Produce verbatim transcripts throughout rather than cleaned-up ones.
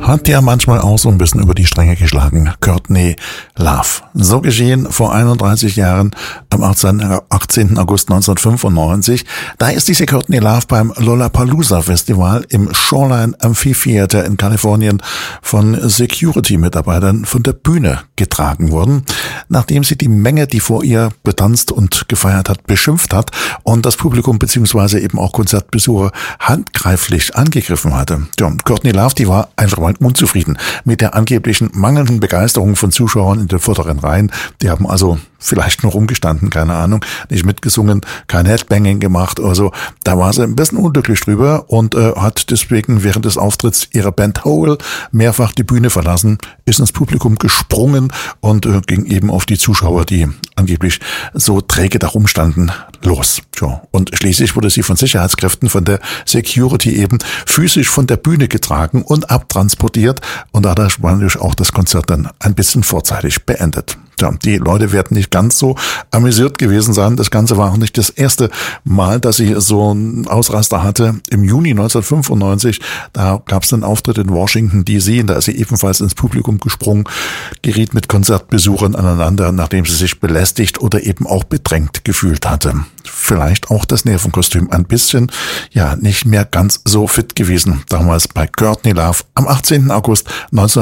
hat ja manchmal auch so ein bisschen über die Stränge geschlagen. Courtney Love. So geschehen vor einunddreißig Jahren am achtzehnten August neunzehnhundertfünfundneunzig. Da ist diese Courtney Love beim Lollapalooza Festival im Shoreline Amphitheater in Kalifornien von Security-Mitarbeitern von der Bühne getragen worden, nachdem sie die Menge, die vor ihr getanzt und gefeiert hat, beschimpft hat und das Publikum bzw. eben auch Konzertbesucher handgreiflich angegriffen hatte. Ja, Courtney Love, die war einfach mal unzufrieden mit der angeblichen mangelnden Begeisterung von Zuschauern in den vorderen Reihen. Die haben also vielleicht nur rumgestanden, keine Ahnung, nicht mitgesungen, kein Headbanging gemacht oder so. Da war sie ein bisschen unglücklich drüber und äh, hat deswegen während des Auftritts ihrer Band Hole mehrfach die Bühne verlassen, ist ins Publikum gesprungen und äh, ging eben auf die Zuschauer, die angeblich so träge da rumstanden, los. Ja, und schließlich wurde sie von Sicherheitskräften, von der Security eben, physisch von der Bühne getragen und abtransportiert und dadurch war natürlich auch das Konzert dann ein bisschen vorzeitig beendet. Ja, die Leute werden nicht ganz so amüsiert gewesen sein. Das Ganze war auch nicht das erste Mal, dass sie so einen Ausraster hatte. Im Juni neunzehnhundertfünfundneunzig, da gab es einen Auftritt in Washington D C, da ist sie ebenfalls ins Publikum gesprungen, geriet mit Konzertbesuchern aneinander, nachdem sie sich belästigt oder eben auch bedrängt gefühlt hatte. Vielleicht auch das Nervenkostüm ein bisschen, ja, nicht mehr ganz so fit gewesen. Damals bei Courtney Love am achtzehnten August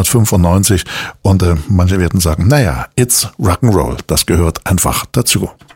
neunzehnhundertfünfundneunzig. Und äh, manche werden sagen, naja, it's Rock'n'Roll. Das gehört einfach dazu.